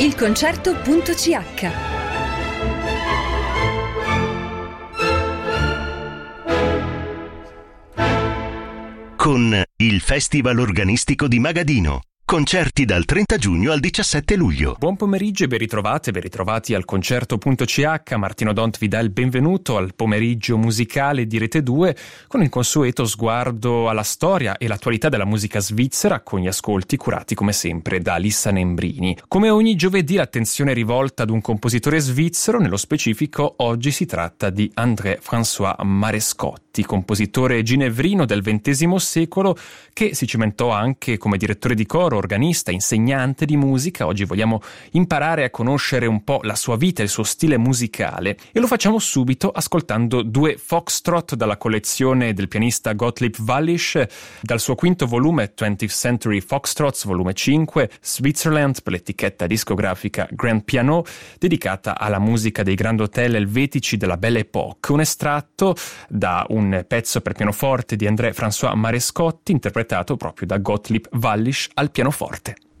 ilconcerto.ch. Con il Festival Organistico di Magadino. Concerti dal 30 giugno al 17 luglio. Buon pomeriggio e ben ritrovati al concerto.ch. Martino Dont vi dà il benvenuto al pomeriggio musicale di Rete 2 con il consueto sguardo alla storia e l'attualità della musica svizzera, con gli ascolti curati come sempre da Alissa Nembrini. Come ogni giovedì l'attenzione è rivolta ad un compositore svizzero, nello specifico oggi si tratta di André-François Marescotti, compositore ginevrino del XX secolo che si cimentò anche come direttore di coro, organista, insegnante di musica. Oggi vogliamo imparare a conoscere un po' la sua vita e il suo stile musicale e lo facciamo subito ascoltando due foxtrot dalla collezione del pianista Gottlieb Wallisch, dal suo quinto volume 20th Century Foxtrots, volume 5, Switzerland, per l'etichetta discografica Grand Piano, dedicata alla musica dei Grand Hotel elvetici della Belle Époque. Un estratto da un pezzo per pianoforte di André-François Marescotti, interpretato proprio da Gottlieb Wallisch al pianoforte.